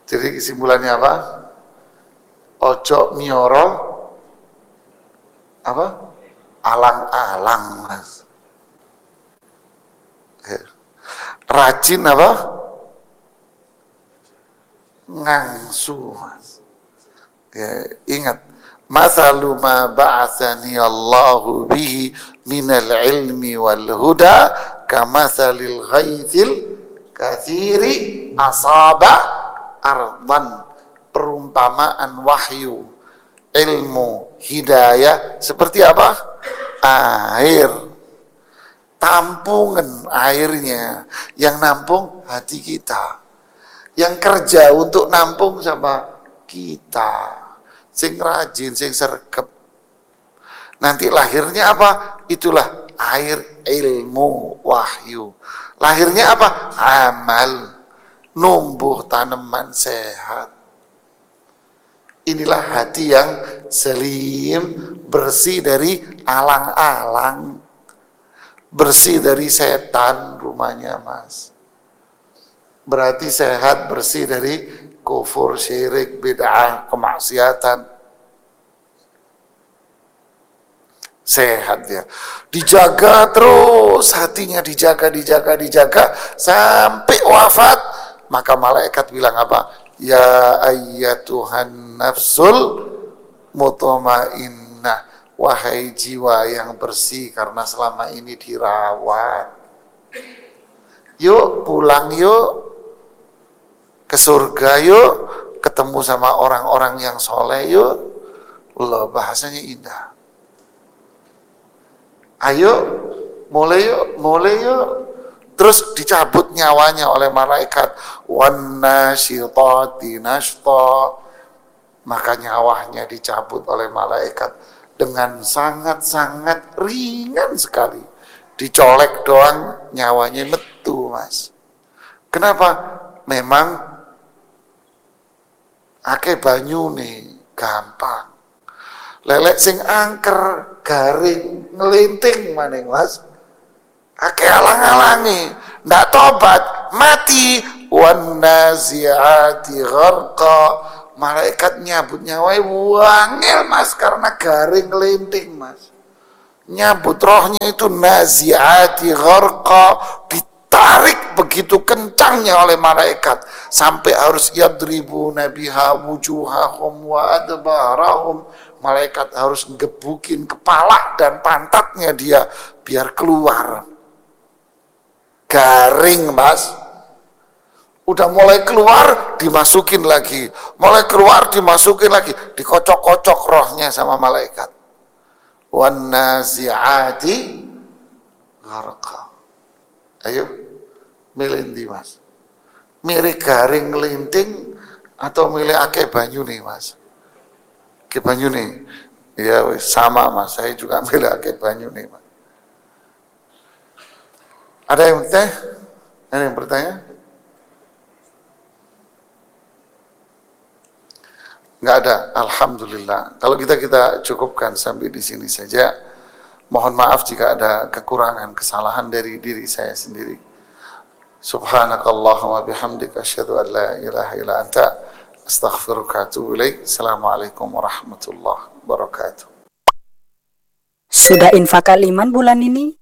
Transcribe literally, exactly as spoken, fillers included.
Jadi kesimpulannya apa? Ojo mioro apa? Alang-alang, Mas. Rajin apa? Ngangsu, Mas. Ya, ingat, mathalu ma ba'athani Allahu bihi minal ilmi wal huda kamathalil ghaithil kathiri asaba ardan. Perumpamaan wahyu, ilmu, hidayah seperti apa? Air. Tampungan airnya, yang nampung hati kita. Yang kerja untuk nampung sama kita. Sing rajin, sing sergep. Nanti lahirnya apa? Itulah air ilmu wahyu. Lahirnya apa? Amal. Numbuh tanaman sehat. Inilah hati yang selim, bersih dari alang-alang, bersih dari setan rumahnya, Mas. Berarti sehat, bersih dari kufur, syirik, bid'ah, kemaksiatan. Sehat ya. Dijaga terus hatinya, dijaga, dijaga, dijaga sampai wafat. Maka malaikat bilang apa? Ya ayyatuhan nafsul mutmainnah, wahai jiwa yang bersih karena selama ini dirawat. Yuk pulang yuk ke surga yuk, ketemu sama orang-orang yang soleh yuk. Allah, bahasanya indah. Ayo mulai yuk, mulai yuk. Terus dicabut nyawanya oleh malaikat. Wan nasyitati nashta. Maka nyawanya dicabut oleh malaikat dengan sangat-sangat ringan sekali. Dicolek doang nyawanya metu, Mas. Kenapa? Memang ake banyu nih gampang. Lelek sing angker, garing, ngelinting maning, Mas. Ake alang-alangi, ndak tobat, mati. Wan nazi'ati gharqa. Malaikat nyabut nyawai wangil, Mas, karena garing ngelinting, Mas. Nyabut rohnya itu nazi'ati gharqa, ditarik begitu kencangnya oleh malaikat sampai harus yadribu nabiha wujuhahum wa adbarahum. Malaikat harus ngebukin kepala dan pantatnya dia biar keluar. Garing, Mas. Udah mulai keluar dimasukin lagi, mulai keluar dimasukin lagi, dikocok-kocok rohnya sama malaikat. Wan nazi'ati gharqa. Ayo milih ndi, Mas? Milih garing ngelinting atau milih akeh banyu nih, Mas? Akeh banyu nih. Ya sama, Mas, saya juga milih akeh banyu nih, Mas. Ada yang bertanya? Ada yang bertanya? Enggak ada. Alhamdulillah. Kalau kita kita cukupkan sampai di sini saja. Mohon maaf jika ada kekurangan, kesalahan dari diri saya sendiri. Subhanakallahumma bihamdika asyhadu an la ilaha illa anta astaghfiruka wa atubu ilaik. Assalamualaikum warahmatullahi wabarakatuh. Sudah infak kaliman bulan ini?